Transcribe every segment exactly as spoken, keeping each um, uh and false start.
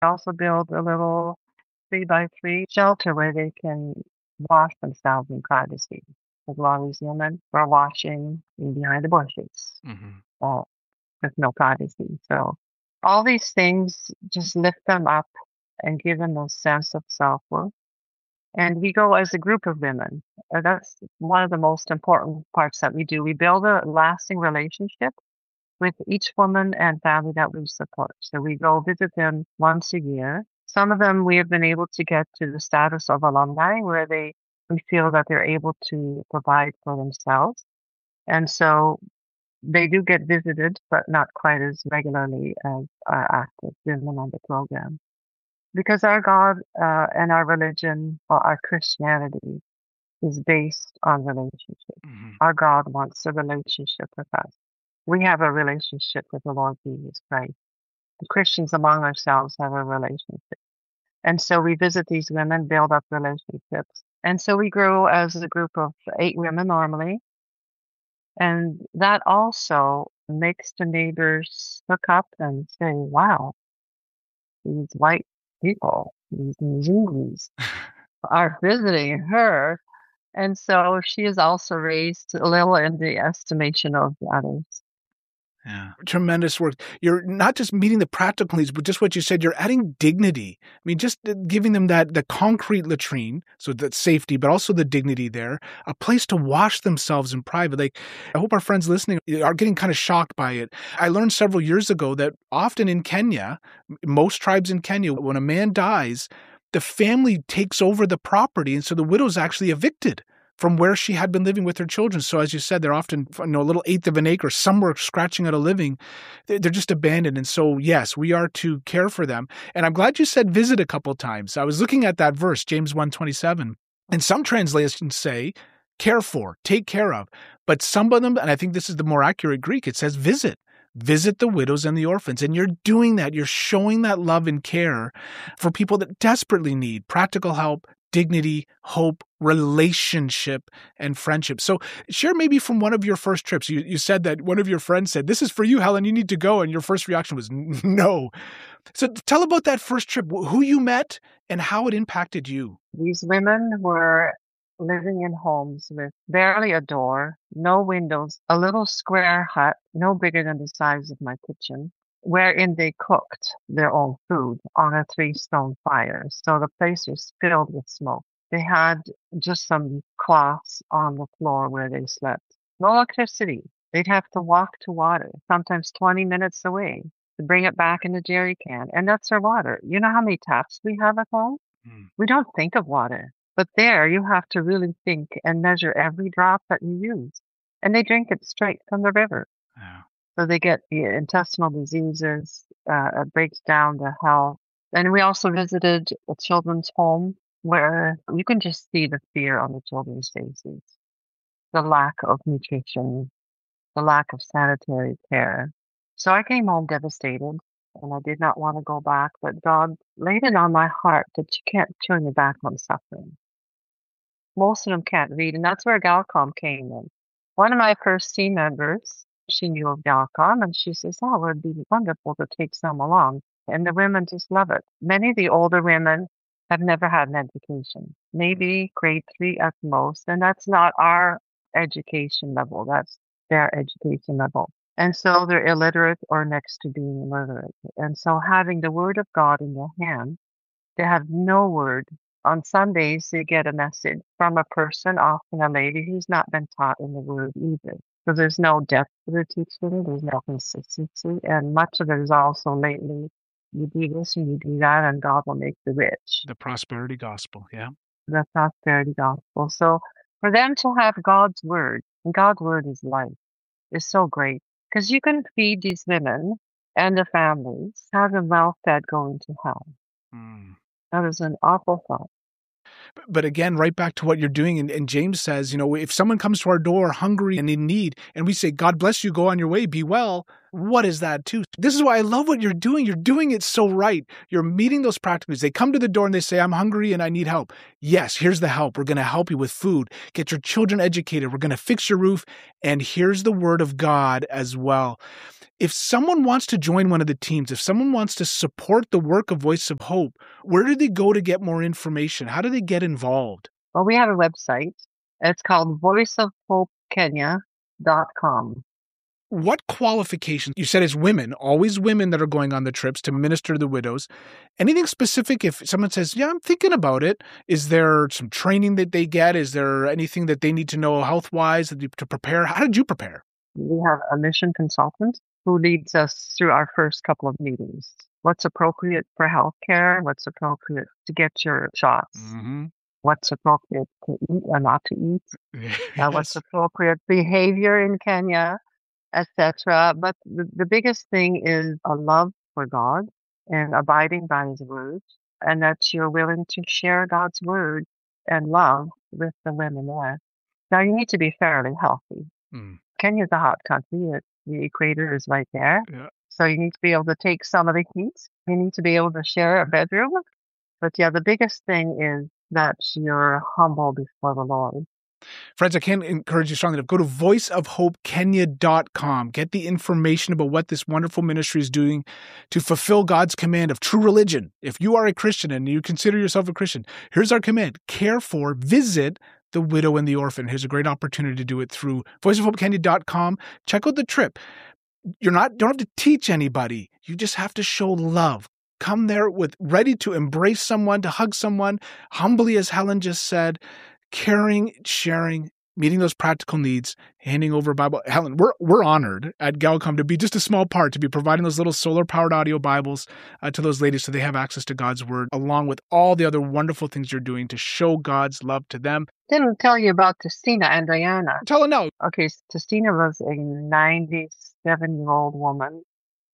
Also build a little three by three shelter where they can wash themselves in privacy. Because a lot of these women were washing in behind the bushes, Hmm. uh, with no privacy. So all these things just lift them up and give them a sense of self-worth. And we go as a group of women. Uh, That's one of the most important parts that we do. We build a lasting relationship with each woman and family that we support. So we go visit them once a year. Some of them we have been able to get to the status of alumni where they we feel that they're able to provide for themselves. And so they do get visited, but not quite as regularly as our active women on the program. Because our God uh, and our religion or our Christianity is based on relationship. Hmm. Our God wants a relationship with us. We have a relationship with the Lord Jesus Christ. The Christians among ourselves have a relationship. And so we visit these women, build up relationships. And so we grow as a group of eight women normally. And that also makes the neighbors look up and say, wow, these white people, these Mzungus, are visiting her. And so she is also raised a little in the estimation of the others. Yeah. Tremendous work. You're not just meeting the practical needs, but just what you said, you're adding dignity. I mean, just uh, giving them that, the concrete latrine, so that safety, but also the dignity there, a place to wash themselves in private. Like, I hope our friends listening are getting kind of shocked by it. I learned several years ago that often in Kenya, m- most tribes in Kenya, when a man dies, the family takes over the property. And so the widow's actually evicted from where she had been living with her children. So as you said, they're often, you know, a little eighth of an acre, somewhere scratching at a living. They're they're just abandoned. And so, yes, we are to care for them. And I'm glad you said visit a couple times. I was looking at that verse, James one twenty-seven. And some translations say care for, take care of. But some of them, and I think this is the more accurate Greek, it says visit. Visit the widows and the orphans. And you're doing that. You're showing that love and care for people that desperately need practical help, dignity, hope, relationship, and friendship. So share maybe from one of your first trips. You, you said that one of your friends said, this is for you, Helen, you need to go. And your first reaction was no. So tell about that first trip, who you met and how it impacted you. These women were living in homes with barely a door, no windows, a little square hut, no bigger than the size of my kitchen, wherein they cooked their own food on a three stone fire. So the place was filled with smoke. They had just some cloths on the floor where they slept. No electricity. They'd have to walk to water, sometimes twenty minutes away, to bring it back in a jerry can. And that's their water. You know how many taps we have at home? Mm. We don't think of water, but there you have to really think and measure every drop that you use. And they drink it straight from the river. Yeah. So they get the intestinal diseases, uh, it breaks down the health. And we also visited a children's home where you can just see the fear on the children's faces, the lack of nutrition, the lack of sanitary care. So I came home devastated and I did not want to go back, but God laid it on my heart that you can't turn your back on suffering. Most of them can't read, and that's where Galcom came in. One of my first team members, she knew of Galcom, and she says, oh, it would be wonderful to take some along. And the women just love it. Many of the older women have never had an education, maybe grade three at most, and that's not our education level. That's their education level. And so they're illiterate or next to being illiterate. And so having the word of God in their hand, they have no word. On Sundays, they get a message from a person, often a lady, who's not been taught in the word either. So there's no depth to the teaching, there's no consistency, and much of it is also lately, you do this and you do that, and God will make you rich. The prosperity gospel. Yeah. The prosperity gospel. So for them to have God's word, and God's word is life, is so great. Because you can feed these women and the families, have them well fed going to hell. Mm. That is an awful thought. But again, right back to what you're doing. And, and James says, you know, if someone comes to our door hungry and in need, and we say, God bless you, go on your way, be well, what is that too? This is why I love what you're doing. You're doing it so right. You're meeting those practicals. They come to the door and they say, I'm hungry and I need help. Yes, here's the help. We're going to help you with food, get your children educated. We're going to fix your roof. And here's the word of God as well. If someone wants to join one of the teams, if someone wants to support the work of Voice of Hope, where do they go to get more information? How do they get involved? Well, we have a website. It's called voice of hope kenya dot com. What qualifications? You said it's women, always women that are going on the trips to minister to the widows. Anything specific if someone says, yeah, I'm thinking about it? Is there some training that they get? Is there anything that they need to know health-wise to prepare? How did you prepare? We have a mission consultant who leads us through our first couple of meetings. What's appropriate for healthcare? What's appropriate to get your shots? Mm-hmm. What's appropriate to eat or not to eat? Yes. Uh, what's appropriate behavior in Kenya, et cetera. But the, the biggest thing is a love for God and abiding by His word, and that you're willing to share God's word and love with the women there. Now, you need to be fairly healthy. Mm. Kenya's a hot country. It, the equator is right there. Yeah. So you need to be able to take some of the heat. You need to be able to share a bedroom. But yeah, the biggest thing is that you're humble before the Lord. Friends, I can encourage you strongly to go to voice of hope kenya dot com. Get the information about what this wonderful ministry is doing to fulfill God's command of true religion. If you are a Christian and you consider yourself a Christian, here's our command. Care for, visit the widow and the orphan. Here's a great opportunity to do it through voice of hope kenya dot com. Check out the trip. You're not, don't have to teach anybody. You just have to show love. Come there with ready to embrace someone, to hug someone, humbly, as Helen just said, caring, sharing, meeting those practical needs, handing over a Bible. Helen, we're we're honored at Galcom to be just a small part, to be providing those little solar-powered audio Bibles uh, to those ladies so they have access to God's Word, along with all the other wonderful things you're doing to show God's love to them. Didn't tell you about Testina and Diana. Tell her now. Okay, Testina was a ninety-seven-year-old woman,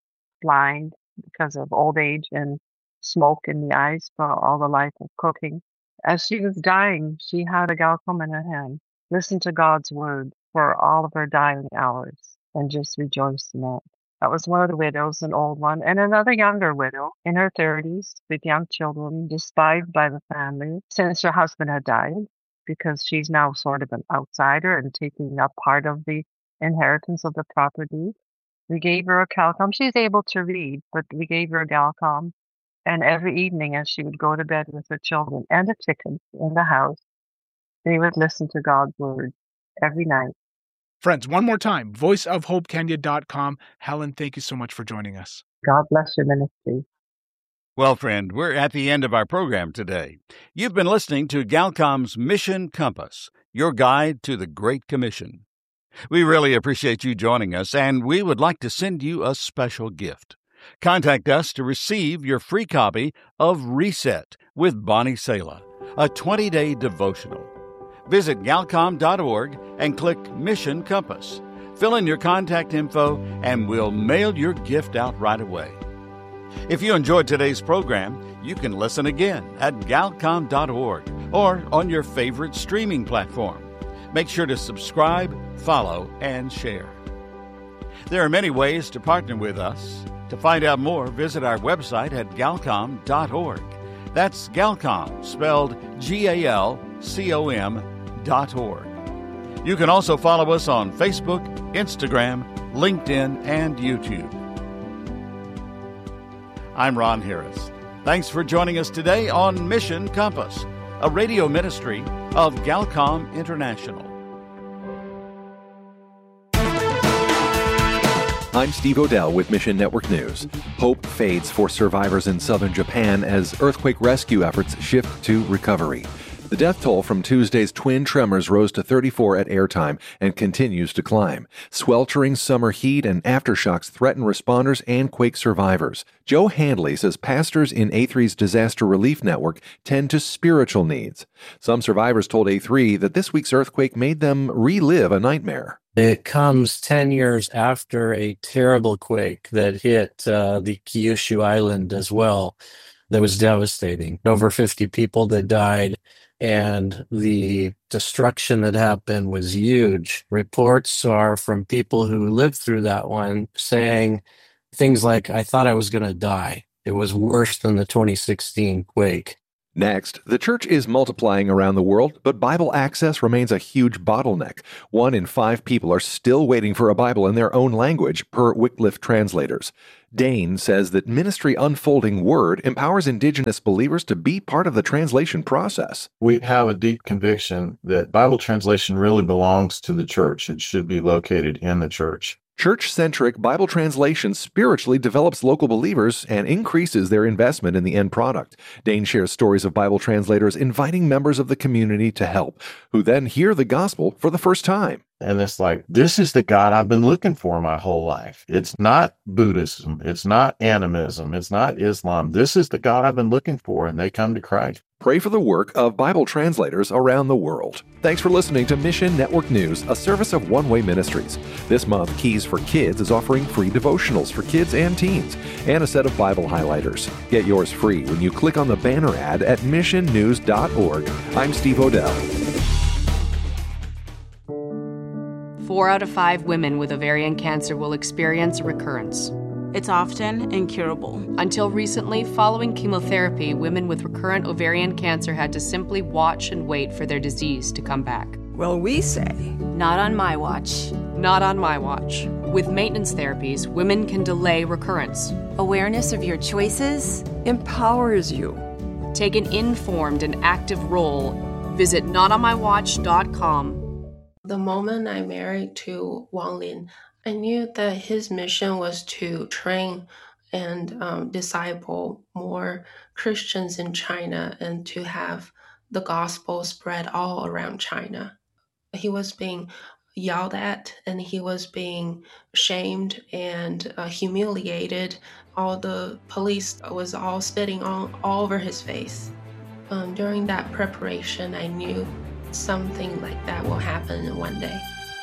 blind because of old age and smoke in the eyes for all the life of cooking. As she was dying, she had a Galcom in her hand. Listen to God's word for all of her dying hours and just rejoice in that. That was one of the widows, an old one, and another younger widow in her thirties with young children, despised by the family since her husband had died, because she's now sort of an outsider and taking up part of the inheritance of the property. We gave her a Galcom. She's able to read, but we gave her a Galcom. And every evening as she would go to bed with her children and the chickens in the house, they would listen to God's word every night. Friends, one more time, voice of hope kenya dot com. Helen, thank you so much for joining us. God bless your ministry. Well, friend, we're at the end of our program today. You've been listening to Galcom's Mission Compass, your guide to the Great Commission. We really appreciate you joining us, and we would like to send you a special gift. Contact us to receive your free copy of Reset with Bonnie Sala, a twenty-day devotional. Visit galcom dot org and click Mission Compass. Fill in your contact info, and we'll mail your gift out right away. If you enjoyed today's program, you can listen again at galcom dot org or on your favorite streaming platform. Make sure to subscribe, follow, and share. There are many ways to partner with us. To find out more, visit our website at galcom dot org. That's Galcom, spelled G A L C O M dot org. You can also follow us on Facebook, Instagram, LinkedIn, and YouTube. I'm Ron Harris. Thanks for joining us today on Mission Compass, a radio ministry of Galcom International. I'm Steve Odell with Mission Network News. Hope fades for survivors in southern Japan as earthquake rescue efforts shift to recovery. The death toll from Tuesday's twin tremors rose to thirty-four at airtime and continues to climb. Sweltering summer heat and aftershocks threaten responders and quake survivors. Joe Handley says pastors in A three's disaster relief network tend to spiritual needs. Some survivors told A three that this week's earthquake made them relive a nightmare. It comes ten years after a terrible quake that hit uh, the Kyushu Island as well. That was devastating. Over fifty people that died, and the destruction that happened was huge. Reports are from people who lived through that one saying things like, I thought I was going to die. It was worse than the twenty sixteen quake. Next, the church is multiplying around the world, but Bible access remains a huge bottleneck. One in five people are still waiting for a Bible in their own language, per Wycliffe translators. Dane says that Ministry Unfolding Word empowers Indigenous believers to be part of the translation process. We have a deep conviction that Bible translation really belongs to the church. It should be located in the church. Church-centric Bible translation spiritually develops local believers and increases their investment in the end product. Dane shares stories of Bible translators inviting members of the community to help, who then hear the gospel for the first time. And it's like, this is the God I've been looking for my whole life. It's not Buddhism. It's not animism. It's not Islam. This is the God I've been looking for, and they come to Christ. Pray for the work of Bible translators around the world. Thanks for listening to Mission Network News, a service of One Way Ministries. This month, Keys for Kids is offering free devotionals for kids and teens and a set of Bible highlighters. Get yours free when you click on the banner ad at mission news dot org. I'm Steve Odell. Four out of five women with ovarian cancer will experience a recurrence. It's often incurable. Until recently, following chemotherapy, women with recurrent ovarian cancer had to simply watch and wait for their disease to come back. Well, we say, not on my watch. Not on my watch. With maintenance therapies, women can delay recurrence. Awareness of your choices empowers you. Take an informed and active role. Visit not on my watch dot com. The moment I married to Wang Lin, I knew that his mission was to train and um, disciple more Christians in China and to have the gospel spread all around China. He was being yelled at and he was being shamed and uh, humiliated. All the police was all spitting on all over his face. Um, during that preparation, I knew something like that will happen one day.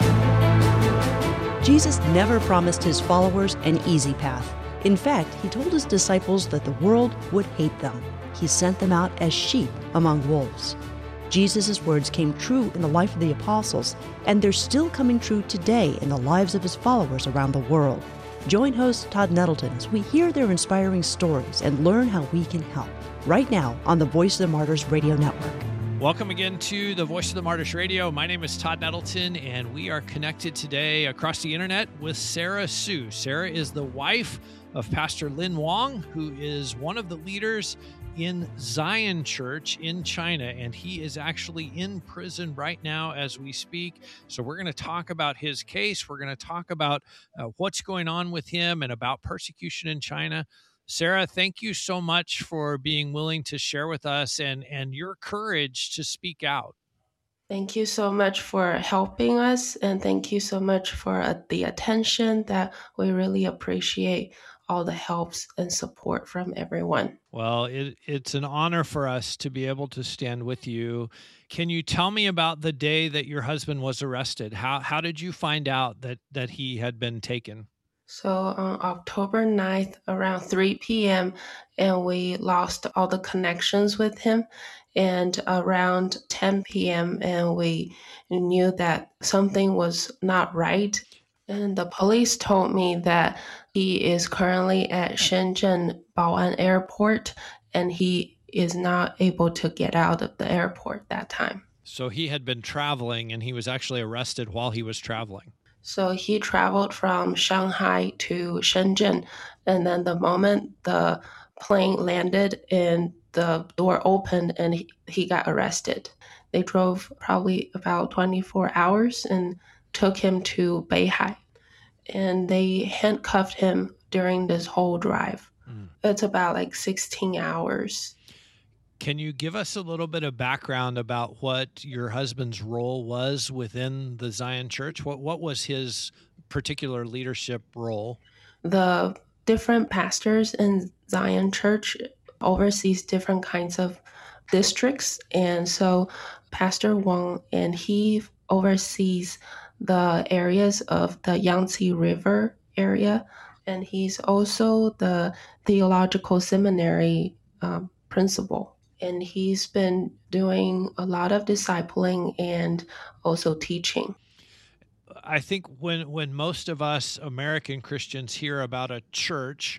Jesus never promised his followers an easy path. In fact, he told his disciples that the world would hate them. He sent them out as sheep among wolves. Jesus' words came true in the life of the apostles, and they're still coming true today in the lives of his followers around the world. Join host Todd Nettleton as we hear their inspiring stories and learn how we can help. Right now on the Voice of the Martyrs Radio Network. Welcome again to the Voice of the Martyrs Radio. My name is Todd Nettleton, and we are connected today across the internet with Sarah Su. Sarah is the wife of Pastor Lin Wang, who is one of the leaders in Zion Church in China, and he is actually in prison right now as we speak. So we're going to talk about his case. We're going to talk about uh, what's going on with him and about persecution in China. Sarah, thank you so much for being willing to share with us and, and your courage to speak out. Thank you so much for helping us, and thank you so much for uh, the attention that we really appreciate all the helps and support from everyone. Well, it, it's an honor for us to be able to stand with you. Can you tell me about the day that your husband was arrested? How how did you find out that, that he had been taken? So on October ninth, around three p.m., and we lost all the connections with him. And around ten p.m., and we knew that something was not right. And the police told me that he is currently at Shenzhen Bao'an Airport, and he is not able to get out of the airport that time. So he had been traveling, and he was actually arrested while he was traveling. So he traveled from Shanghai to Shenzhen, and then the moment the plane landed and the door opened and he, he got arrested. They drove probably about twenty-four hours and took him to Beihai. And they handcuffed him during this whole drive. Mm. It's about like sixteen hours. Can you give us a little bit of background about what your husband's role was within the Zion Church? What what was his particular leadership role? The different pastors in Zion Church oversees different kinds of districts. And so Pastor Wang, and he oversees the areas of the Yangtze River area. And he's also the theological seminary um, principal. And he's been doing a lot of discipling and also teaching. I think when when most of us American Christians hear about a church,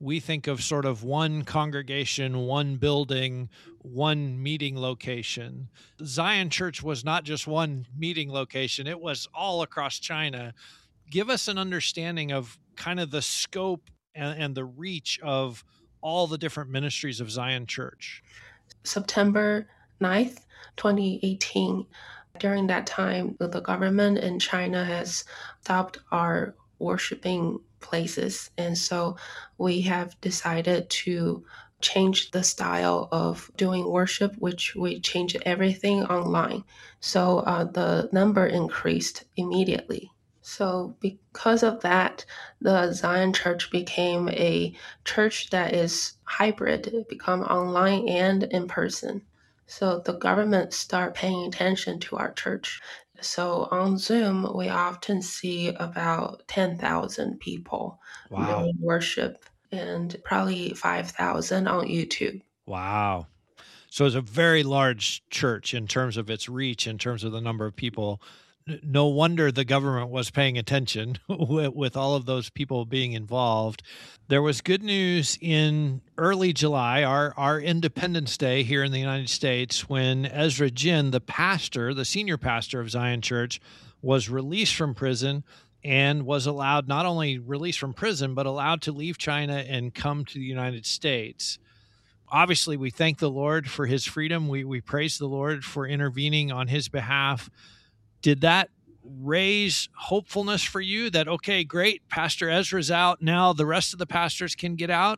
we think of sort of one congregation, one building, one meeting location. Zion Church was not just one meeting location, it was all across China. Give us an understanding of kind of the scope and, and the reach of all the different ministries of Zion Church. September ninth, twenty eighteen, during that time, the government in China has stopped our worshiping places. And so we have decided to change the style of doing worship, which we changed everything online. So uh, the number increased immediately. So because of that, the Zion Church became a church that is hybrid, it become online and in person. So the government start paying attention to our church. So on Zoom, we often see about ten thousand people Wow. doing worship and probably five thousand on YouTube. Wow. So it's a very large church in terms of its reach, in terms of the number of people. No wonder the government was paying attention with, with all of those people being involved. There was good news in early July, our, our Independence Day here in the United States, when Ezra Jin, the pastor, the senior pastor of Zion Church, was released from prison and was allowed, not only released from prison, but allowed to leave China and come to the United States. Obviously, we thank the Lord for his freedom. We, we praise the Lord for intervening on his behalf. Did that raise hopefulness for you that, okay, great, Pastor Ezra's out, now the rest of the pastors can get out?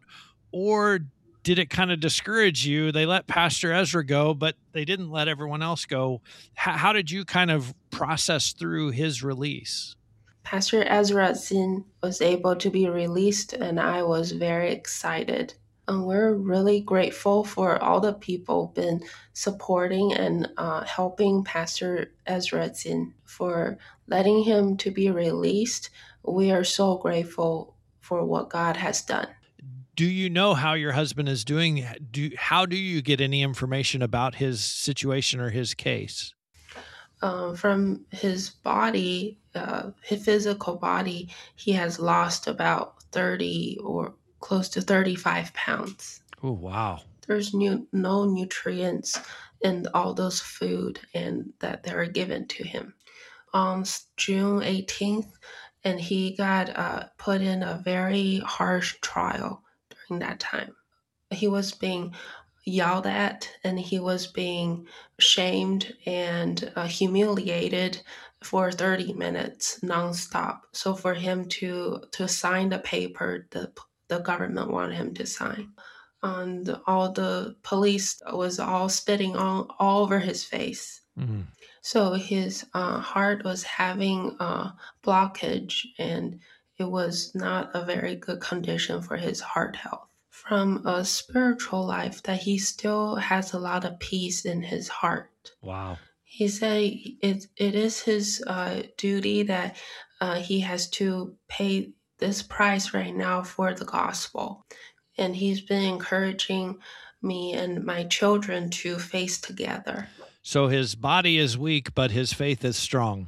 Or did it kind of discourage you? They let Pastor Ezra go, but they didn't let everyone else go. How, how did you kind of process through his release? Pastor Ezra Jin was able to be released, and I was very excited. And we're really grateful for all the people been supporting and uh, helping Pastor Ezra Jin for letting him to be released. We are so grateful for what God has done. Do you know how your husband is doing? Do how do you get any information about his situation or his case? Um, from his body, uh, his physical body, he has lost about thirty or close to thirty-five pounds. Oh, wow. There's new, no nutrients in all those food and that they were given to him. On June eighteenth, and he got uh, put in a very harsh trial during that time. He was being yelled at and he was being shamed and uh, humiliated for thirty minutes nonstop. So for him to, to sign the paper, the the government wanted him to sign. And all the police was all spitting all, all over his face. Mm-hmm. So his uh, heart was having a blockage, and it was not a very good condition for his heart health. From a spiritual life, that he still has a lot of peace in his heart. Wow. He said it, it is his uh, duty that uh, he has to pay this price right now for the gospel. And he's been encouraging me and my children to face together. So his body is weak, but his faith is strong.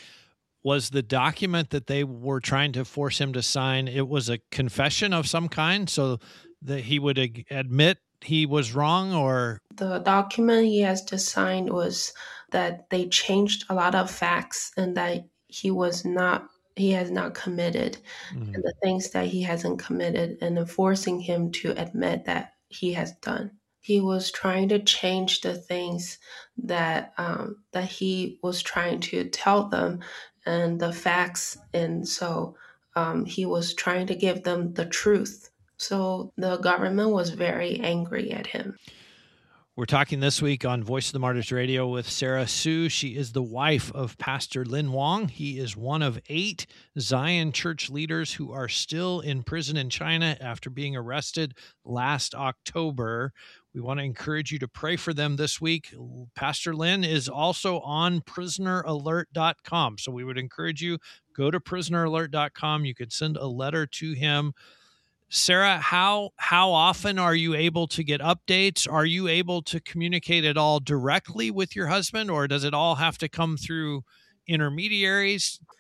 Was the document that they were trying to force him to sign, it was a confession of some kind, so that he would ag- admit he was wrong? Or the document he has to sign was that they changed a lot of facts and that he was not he has not committed mm-hmm. and the things that he hasn't committed, and forcing him to admit that he has done. He was trying to change the things that um, that he was trying to tell them and the facts. And so um, he was trying to give them the truth. So the government was very angry at him. We're talking this week on Voice of the Martyrs Radio with Sarah Su. She is the wife of Pastor Lin Wang. He is one of eight Zion Church leaders who are still in prison in China after being arrested last October. We want to encourage you to pray for them this week. Pastor Lin is also on prisoner alert dot com. So we would encourage you, go to prisoner alert dot com. You could send a letter to him. Sarah, how how often are you able to get updates? Are you able to communicate at all directly with your husband, or does it all have to come through intermediaries?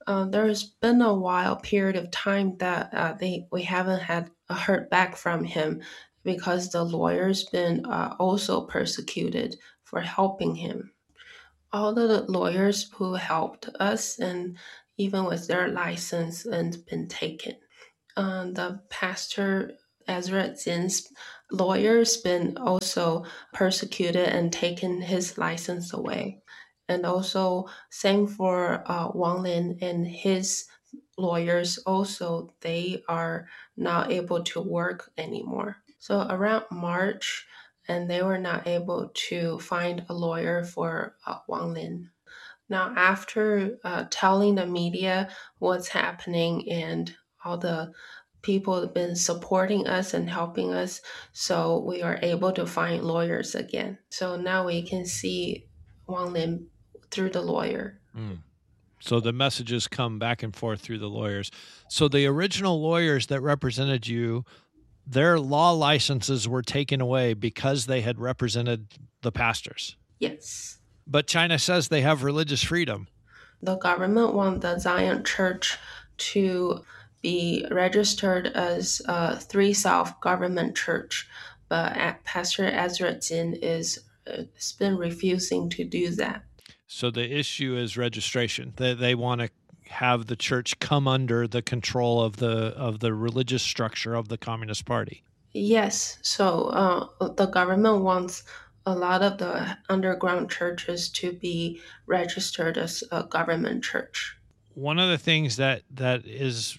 Uh, there's been a while period of time that uh, they we haven't had a heard back from him because the lawyer's been uh, also persecuted for helping him. All the lawyers who helped us, and even with their license, and been taken. Uh, the pastor Ezra Zin's lawyer's been also persecuted and taken his license away. And also same for uh, Wang Lin and his lawyers also, they are not able to work anymore. So around March, and they were not able to find a lawyer for uh, Wang Lin. Now, after uh, telling the media what's happening and all the people have been supporting us and helping us, so we are able to find lawyers again. So now we can see Wang Lin through the lawyer. Mm. So the messages come back and forth through the lawyers. So the original lawyers that represented you, their law licenses were taken away because they had represented the pastors. Yes. But China says they have religious freedom. The government wants the Zion Church to be registered as a Three South government church, but Pastor Ezra Zin is has been refusing to do that. So the issue is registration. They they want to have the church come under the control of the of the religious structure of the Communist Party. Yes. So uh, the government wants a lot of the underground churches to be registered as a government church. One of the things that that is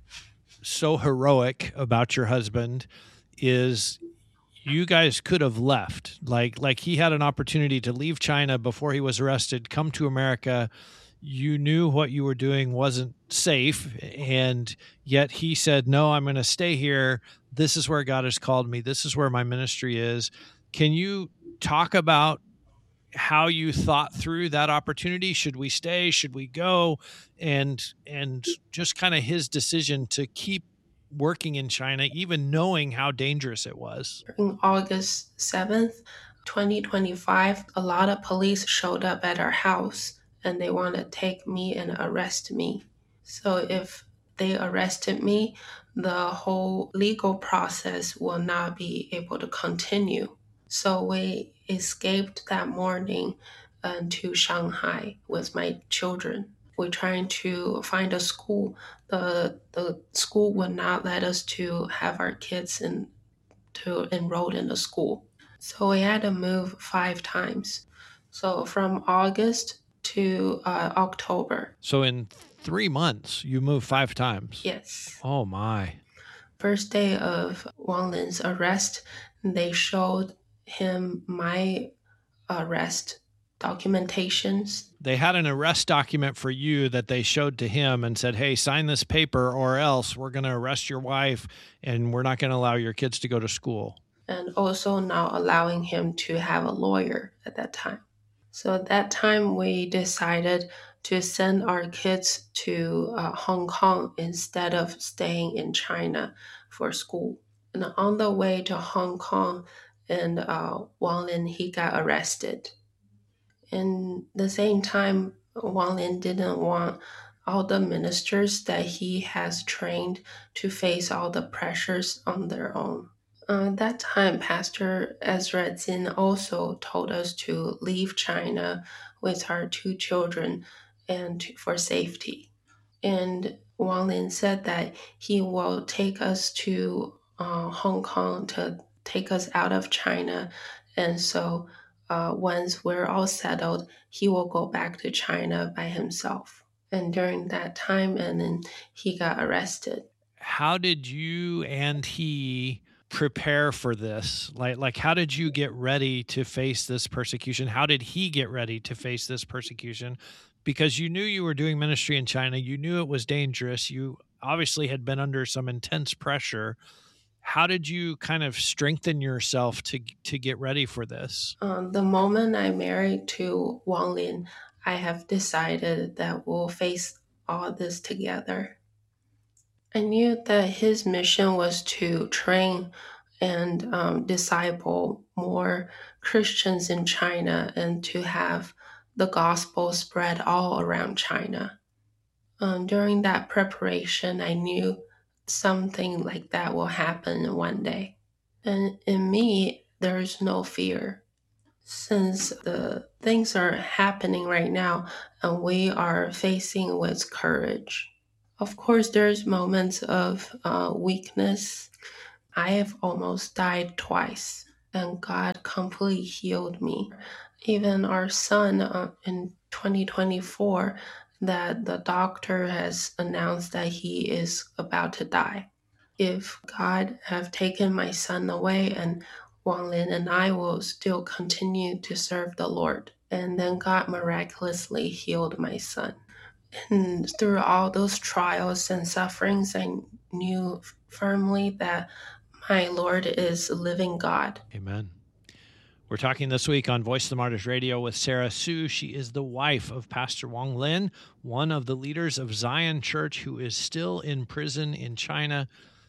so heroic about your husband is you guys could have left. Like like he had an opportunity to leave China before he was arrested, come to America. You knew what you were doing wasn't safe, and yet he said, no, I'm going to stay here. This is where God has called me. This is where my ministry is. Can you talk about how you thought through that opportunity? Should we stay? Should we go? And and just kind of his decision to keep working in China, even knowing how dangerous it was. On August seventh, twenty twenty-five, a lot of police showed up at our house and they want to take me and arrest me. So if they arrested me, the whole legal process will not be able to continue. So we escaped that morning uh, to Shanghai with my children. We're trying to find a school. The the school would not let us to have our kids in, to enroll in the school. So we had to move five times. So from August to uh, October. So in three months, you moved five times? Yes. Oh, my. First day of Wang Lin's arrest, they showed him my arrest documentations. They had an arrest document for you that they showed to him and said, hey, sign this paper or else we're going to arrest your wife and we're not going to allow your kids to go to school. And also not allowing him to have a lawyer at that time. So at that time, we decided to send our kids to uh, Hong Kong instead of staying in China for school. And on the way to Hong Kong, and uh, Wang Lin, he got arrested. And the same time, Wang Lin didn't want all the ministers that he has trained to face all the pressures on their own. Uh, that time, Pastor Ezra Zin also told us to leave China with our two children and to, for safety. And Wang Lin said that he will take us to uh, Hong Kong to take us out of China. And so uh, once we're all settled, he will go back to China by himself. And during that time, and then he got arrested. How did you and he prepare for this? Like, like, how did you get ready to face this persecution? How did he get ready to face this persecution? Because you knew you were doing ministry in China. You knew it was dangerous. You obviously had been under some intense pressure. How did you kind of strengthen yourself to to get ready for this? Um, the moment I married to Wang Lin, I have decided that we'll face all this together. I knew that his mission was to train and um, disciple more Christians in China and to have the gospel spread all around China. Um, during that preparation, I knew something like that will happen one day. And in me, there's no fear. Since the things are happening right now and we are facing with courage. Of course, there's moments of uh, weakness. I have almost died twice, and God completely healed me. Even our son uh, in twenty twenty-four, that the doctor has announced that he is about to die. If God have taken my son away, and Wang Lin and I will still continue to serve the Lord. And then God miraculously healed my son. And through all those trials and sufferings, I knew firmly that my Lord is a living God. Amen. We're talking this week on Voice of the Martyrs Radio with Sarah Su. She is the wife of Pastor Wang Lin, one of the leaders of Zion Church who is still in prison in China.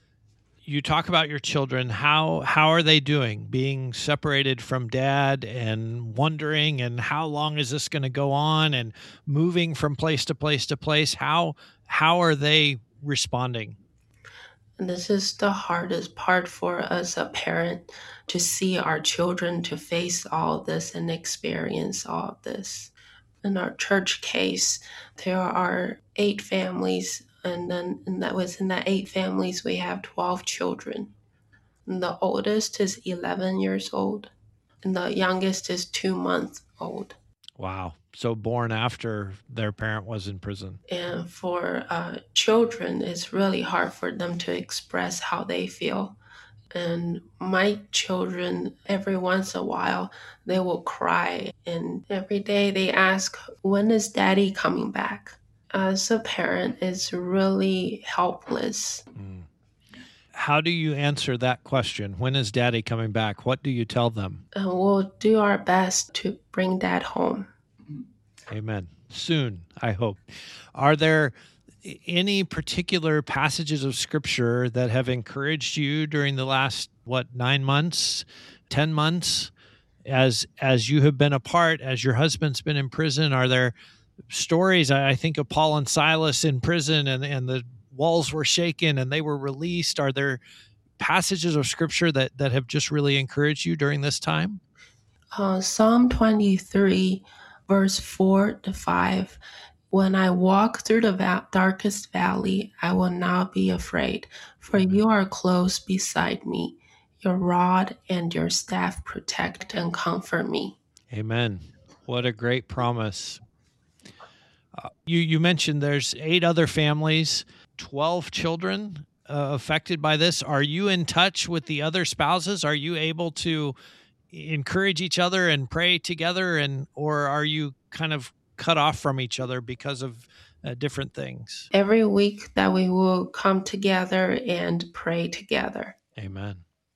You talk about your children. How how are they doing, being separated from dad and wondering, and how long is this going to go on, and moving from place to place to place? How how are they responding? And this is the hardest part for us, a parent, to see our children to face all this and experience all of this. In our church case, there are eight families. And then and that was in that eight families, we have twelve children. And the oldest is eleven years old, and the youngest is two months old. Wow. So born after their parent was in prison. And for uh, children, it's really hard for them to express how they feel. And my children, every once in a while, they will cry. And every day they ask, when is daddy coming back? As a parent, it's really helpless. Mm. How do you answer that question? When is daddy coming back? What do you tell them? And we'll do our best to bring dad home. Amen. Soon, I hope. Are there any particular passages of Scripture that have encouraged you during the last, what, nine months, ten months, as as you have been apart, as your husband's been in prison? Are there stories? I think of Paul and Silas in prison, and, and the walls were shaken and they were released. Are there passages of Scripture that, that have just really encouraged you during this time? Uh, Psalm twenty-three, verse four to five. When I walk through the va- darkest valley, I will not be afraid, for you are close beside me. Your rod and your staff protect and comfort me. Amen. What a great promise. Uh, you, you mentioned there's eight other families, twelve children uh, affected by this. Are you in touch with the other spouses? Are you able to encourage each other and pray together, and or are you kind of cut off from each other because of uh, different things? Every week that we will come together and pray together. Amen.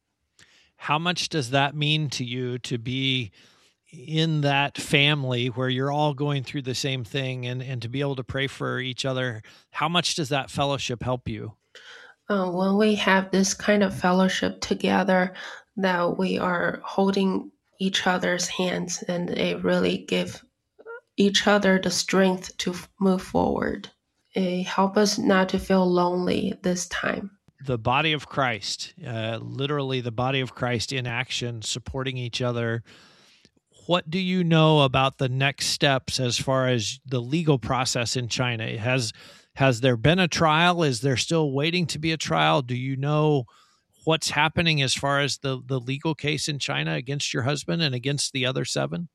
How much does that mean to you to be in that family where you're all going through the same thing, and, and to be able to pray for each other? How much does that fellowship help you? Uh, when we have this kind of fellowship together, that we are holding each other's hands, and it really give each other the strength to move forward. It helps us not to feel lonely this time. The body of Christ, uh, literally the body of Christ in action, supporting each other. What do you know about the next steps as far as the legal process in China? Has has there been a trial? Is there still waiting to be a trial? Do you know what's happening as far as the, the legal case in China against your husband and against the other seven?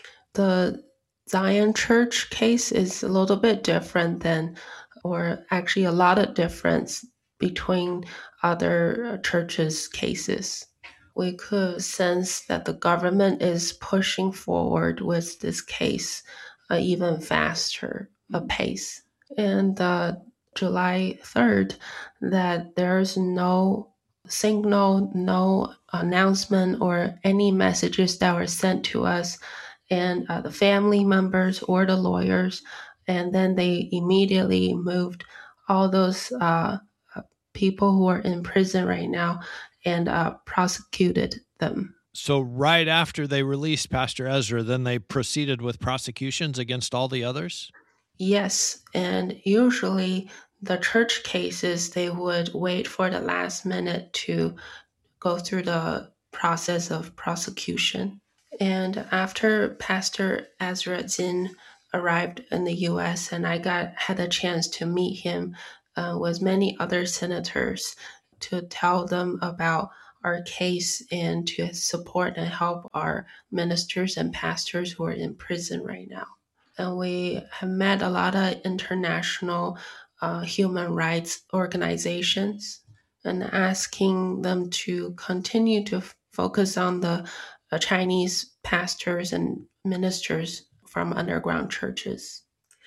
The Zion Church case is a little bit different than, or actually a lot of difference between other churches' cases. We could sense that the government is pushing forward with this case uh, even faster a pace. And uh, July third, that there's no signal, no announcement or any messages that were sent to us and uh, the family members or the lawyers. And then they immediately moved all those uh, people who are in prison right now and uh, prosecuted them. So right after they released Pastor Ezra, then they proceeded with prosecutions against all the others? Yes, and usually the church cases, they would wait for the last minute to go through the process of prosecution. And after Pastor Ezra Zin arrived in the U S and I got had a chance to meet him uh, with many other senators to tell them about our case and to support and help our ministers and pastors who are in prison right now. And we have met a lot of international uh, human rights organizations and asking them to continue to f- focus on the uh, Chinese pastors and ministers from underground churches.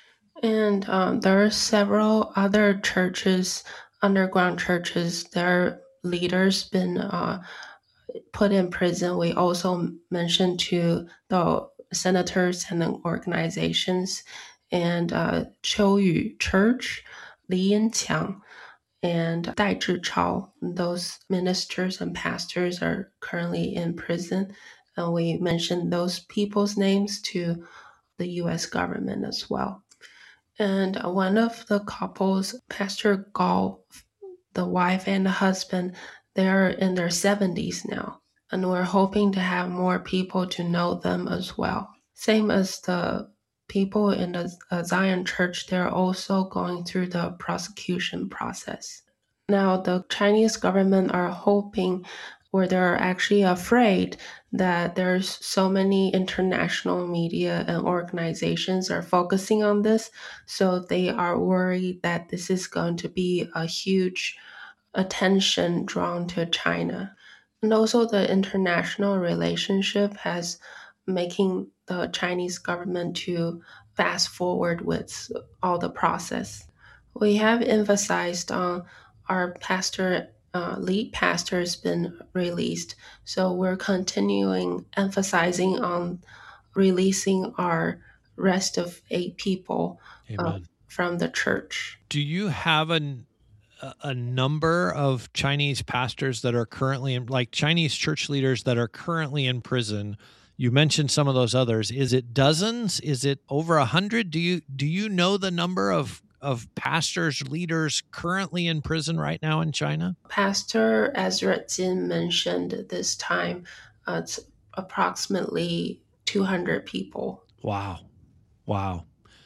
And um, there are several other churches, underground churches, their leaders been uh, put in prison. We also mentioned to the senators and the organizations, and uh, Qiuyu Church, Li Yanqiang, and Dai Zhichao. Those ministers and pastors are currently in prison, and we mentioned those people's names to the U S government as well. And one of the couples, Pastor Gao, the wife and the husband, they're in their seventies now. And we're hoping to have more people to know them as well. Same as the people in the uh, Zion Church, they're also going through the prosecution process. Now, the Chinese government are hoping, or they're actually afraid, that there's so many international media and organizations are focusing on this. So they are worried that this is going to be a huge attention drawn to China. And also the international relationship has making the Chinese government to fast forward with all the process. We have emphasized on our pastor, uh, lead pastor has been released. So we're continuing emphasizing on releasing our rest of eight people uh, from the church. Do you have an a number of Chinese pastors that are currently in, like Chinese church leaders that are currently in prison? You mentioned some of those others. Is it dozens? Is it over a hundred? Do you do you know the number of of pastors, leaders currently in prison right now in China? Pastor Ezra Jin mentioned this time uh, it's approximately two hundred people. Wow. Wow.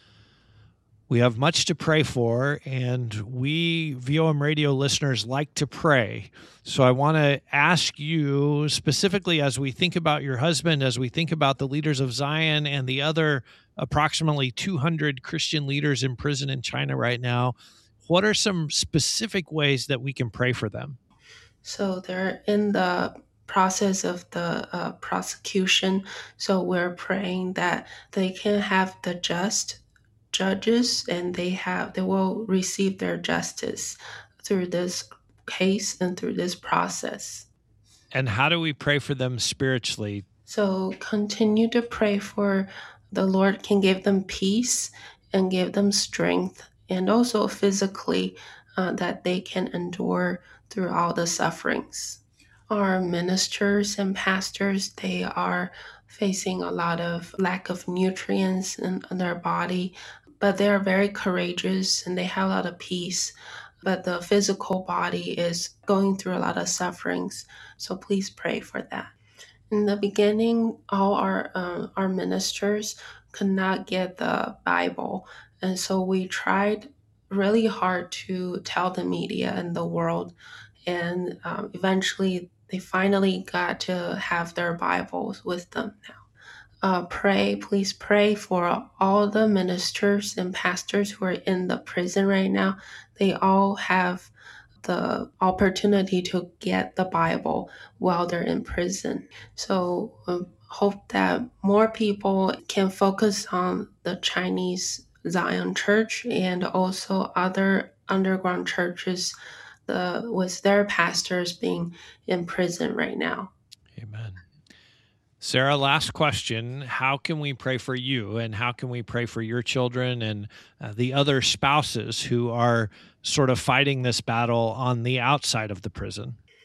We have much to pray for, and we V O M radio listeners like to pray. So I want to ask you specifically, as we think about your husband, as we think about the leaders of Zion and the other approximately two hundred Christian leaders in prison in China right now, what are some specific ways that we can pray for them? So they're in the process of the uh, prosecution. So we're praying that they can have the just judges and they have they will receive their justice through this case and through this process. And how do we pray for them spiritually? So continue to pray for the Lord can give them peace and give them strength, and also physically uh, that they can endure through all the sufferings. Our ministers and pastors, they are facing a lot of lack of nutrients in, in their body, but they are very courageous and they have a lot of peace. But the physical body is going through a lot of sufferings. So please pray for that. In the beginning, all our uh, our ministers could not get the Bible. And so we tried really hard to tell the media and the world. And um, eventually, they finally got to have their Bibles with them now. Uh, pray, please pray for all the ministers and pastors who are in the prison right now. They all have the opportunity to get the Bible while they're in prison. So um, hope that more people can focus on the Chinese Zion Church and also other underground churches the, with their pastors being in prison right now. Amen. Sarah, last question. How can we pray for you, and how can we pray for your children and uh, the other spouses who are sort of fighting this battle on the outside of the prison?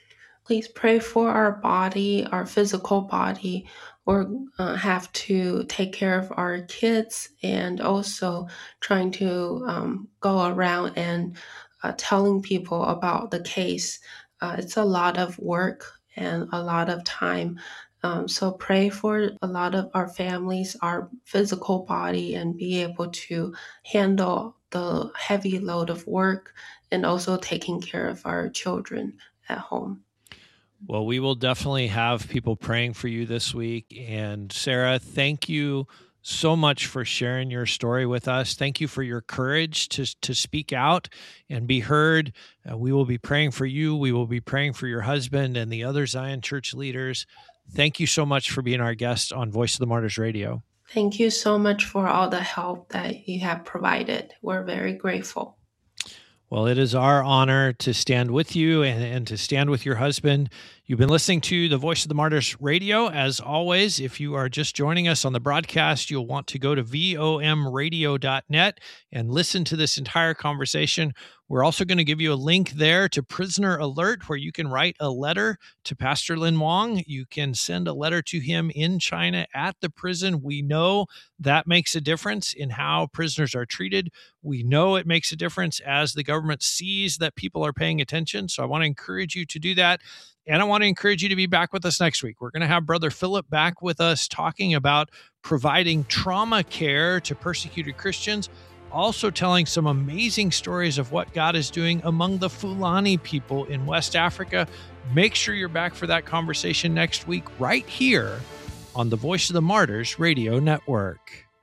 please pray for our body, our physical body. Or uh, have to take care of our kids, and also trying to um, go around and uh, telling people about the case. Uh, it's a lot of work and a lot of time. Um, so pray for a lot of our families, our physical body, and be able to handle the heavy load of work and also taking care of our children at home. Well, we will definitely have people praying for you this week. And Sarah, thank you so much for sharing your story with us. Thank you for your courage to, to speak out and be heard. Uh, we will be praying for you. We will be praying for your husband and the other Zion Church leaders. Thank you so much for being our guest on Voice of the Martyrs Radio. Thank you so much for all the help that you have provided. We're very grateful. Well, it is our honor to stand with you and, and to stand with your husband. You've been listening to the Voice of the Martyrs Radio. As always, if you are just joining us on the broadcast, you'll want to go to V O M radio dot net and listen to this entire conversation. We're also going to give you a link there to Prisoner Alert, where you can write a letter to Pastor Lin Wang. You can send a letter to him in China at the prison. We know that makes a difference in how prisoners are treated. We know it makes a difference as the government sees that people are paying attention. So I want to encourage you to do that. And I want to encourage you to be back with us next week. We're going to have Brother Philip back with us talking about providing trauma care to persecuted Christians, also telling some amazing stories of what God is doing among the Fulani people in West Africa. Make sure you're back for that conversation next week right here on the Voice of the Martyrs Radio Network.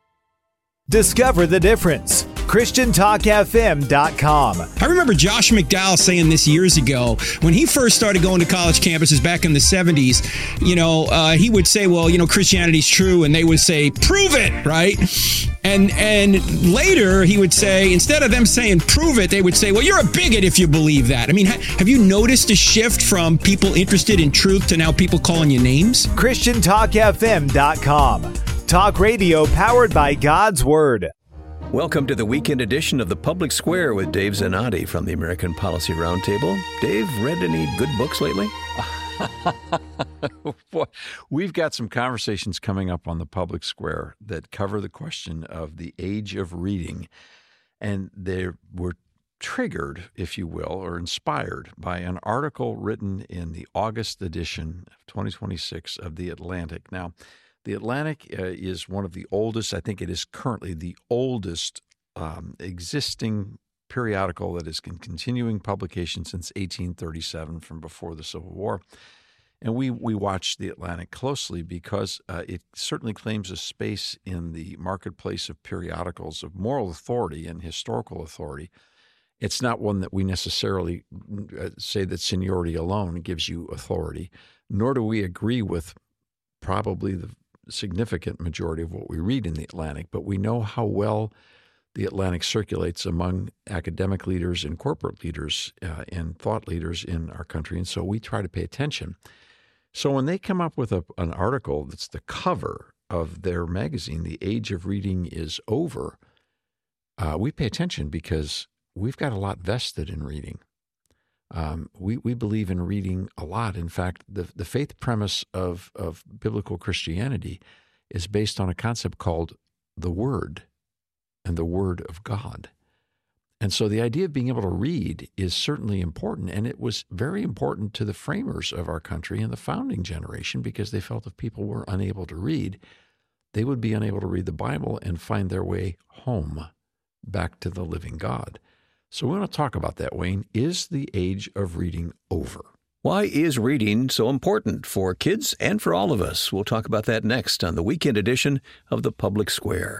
Discover the difference. Christian Talk F M dot com. I remember Josh McDowell saying this years ago when he first started going to college campuses back in the seventies. You know, uh, he would say, well, you know, Christianity's true. And they would say, prove it, right? And and later he would say, instead of them saying, prove it, they would say, well, you're a bigot if you believe that. I mean, ha- have you noticed a shift from people interested in truth to now people calling you names? Christian Talk F M dot com. Talk radio powered by God's Word. Welcome to the weekend edition of The Public Square with Dave Zanotti from the American Policy Roundtable. Dave, read any good books lately? Boy, we've got some conversations coming up on The Public Square that cover the question of the age of reading. And they were triggered, if you will, or inspired by an article written in the August edition of twenty twenty-six of The Atlantic. Now, The Atlantic uh, is one of the oldest, I think it is currently the oldest um, existing periodical that is in continuing publication since eighteen thirty-seven, from before the Civil War. And we, we watch The Atlantic closely because uh, it certainly claims a space in the marketplace of periodicals of moral authority and historical authority. It's not one that we necessarily say that seniority alone gives you authority, nor do we agree with probably the significant majority of what we read in The Atlantic, but we know how well The Atlantic circulates among academic leaders and corporate leaders uh, and thought leaders in our country, and so we try to pay attention. So when they come up with a, an article that's the cover of their magazine, The Age of Reading is Over, uh, we pay attention because we've got a lot vested in reading. Um, we, we believe in reading a lot. In fact, the, the faith premise of, of biblical Christianity is based on a concept called the Word and the Word of God. And so the idea of being able to read is certainly important, and it was very important to the framers of our country and the founding generation because they felt if people were unable to read, they would be unable to read the Bible and find their way home back to the living God. So we want to talk about that, Wayne. Is the age of reading over? Why is reading so important for kids and for all of us? We'll talk about that next on the weekend edition of The Public Square.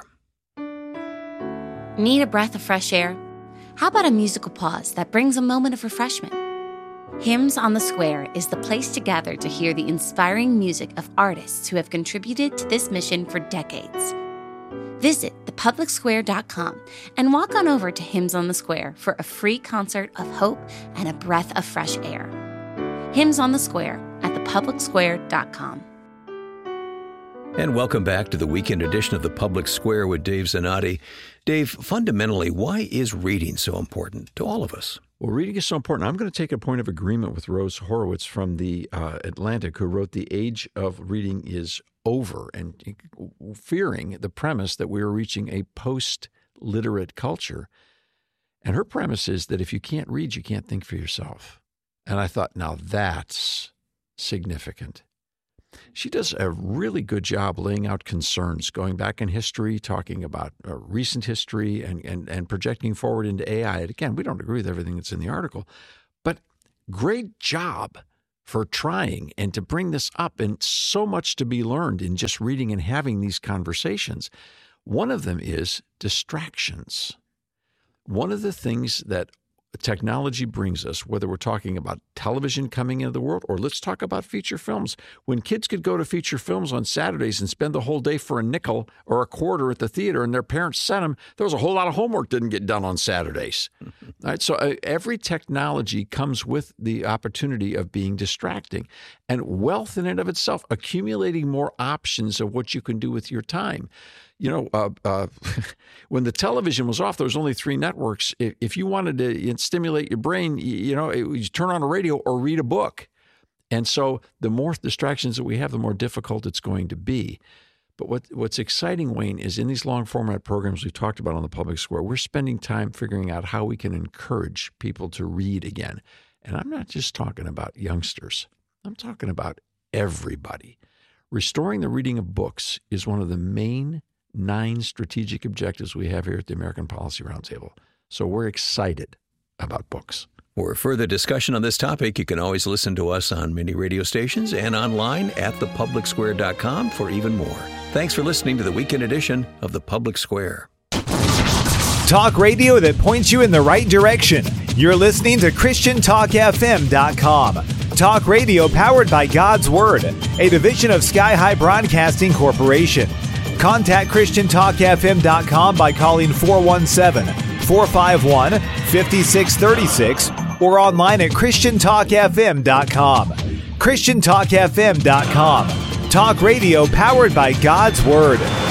Need a breath of fresh air? How about a musical pause that brings a moment of refreshment? Hymns on the Square is the place to gather to hear the inspiring music of artists who have contributed to this mission for decades. Visit the public square dot com and walk on over to Hymns on the Square for a free concert of hope and a breath of fresh air. Hymns on the Square at the public square dot com. And welcome back to the weekend edition of the Public Square with Dave Zanotti. Dave, fundamentally, why is reading so important to all of us? Well, reading is so important. I'm going to take a point of agreement with Rose Horowitz from the uh, Atlantic, who wrote The Age of Reading is Over, and fearing the premise that we are reaching a post-literate culture. And her premise is that if you can't read, you can't think for yourself. And I thought, now that's significant. She does a really good job laying out concerns, going back in history, talking about uh, recent history, and, and, and projecting forward into A I. And again, we don't agree with everything that's in the article, but great job for trying and to bring this up, and so much to be learned in just reading and having these conversations. One of them is distractions. One of the things that technology brings us, whether we're talking about television coming into the world, or let's talk about feature films. When kids could go to feature films on Saturdays and spend the whole day for a nickel or a quarter at the theater, and their parents sent them, there was a whole lot of homework didn't get done on Saturdays. All right, so uh, every technology comes with the opportunity of being distracting, and wealth in and of itself, accumulating more options of what you can do with your time. You know, uh, uh, when the television was off, there was only three networks. If, if you wanted to stimulate your brain, you, you know, it, you turn on a radio or read a book. And so the more distractions that we have, the more difficult it's going to be. But what what's exciting, Wayne, is in these long format programs we've talked about on the Public Square, we're spending time figuring out how we can encourage people to read again. And I'm not just talking about youngsters. I'm talking about everybody. Restoring the reading of books is one of the main nine strategic objectives we have here at the American Policy Roundtable. So we're excited about books. For further discussion on this topic, you can always listen to us on many radio stations and online at the public square dot com for even more. Thanks for listening to the weekend edition of The Public Square. Talk radio that points you in the right direction. You're listening to Christian Talk F M dot com. Talk radio powered by God's Word, a division of Sky High Broadcasting Corporation. Contact Christian Talk F M dot com by calling four one seven, four five one, five six three six or online at Christian Talk F M dot com. Christian Talk F M dot com. Talk radio powered by God's Word.